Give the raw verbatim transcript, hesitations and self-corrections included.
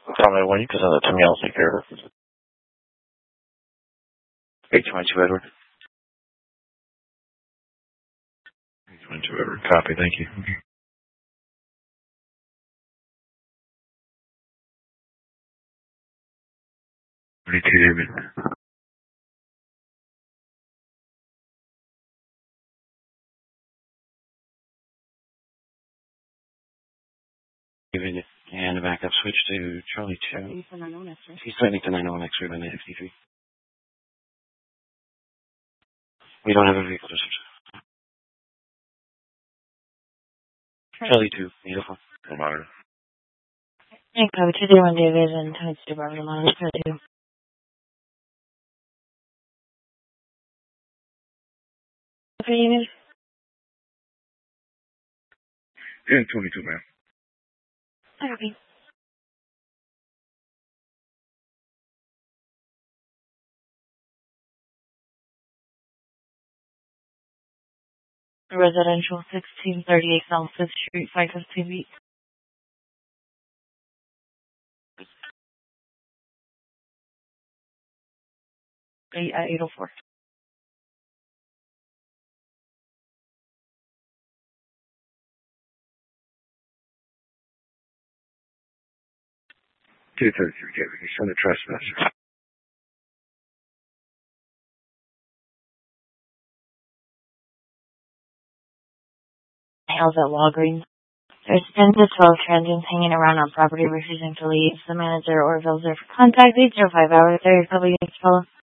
Tell me when you can send it to me, I'll take care of it. eight twenty-two Edward. eight twenty-two Edward. Copy, thank you. twenty-two David. David, and the backup switch to Charlie two. He's threatening to nine oh one X-ray by nine fifty-three. We don't have a vehicle description. Charlie two, beautiful. No matter. Hey, Copy two zero one David and twenty-two Bravo Lamont, Charlie two. Okay, you need? Yeah, twenty-two, ma'am. Okay. Residential sixteen thirty-eight South fifth Street, five fifteen Beat. eight at eight oh four. two thirty-three, David. You send a trespasser. How's at Walgreens? There's ten to twelve transients hanging around on property refusing to leave. The manager or Vils are for contact eight zero five hour thirty public units follow.